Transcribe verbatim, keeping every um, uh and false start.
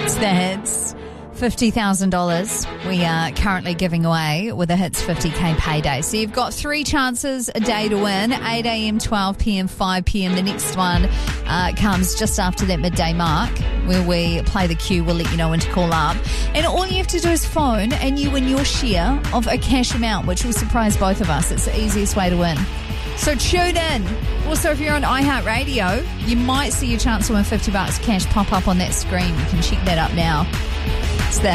It's the Hits. fifty thousand dollars we are currently giving away with the Hits fifty K payday. So you've got three chances a day to win, eight a.m, twelve p.m, five p.m. The next one uh, comes just after that midday mark where we play the cue. We'll let you know when to call up. And all you have to do is phone and you win your share of a cash amount, which will surprise both of us. It's the easiest way to win. So tune in. Also, if you're on iHeartRadio, you might see your chance to win fifty bucks cash pop up on that screen. You can check that up now. It's the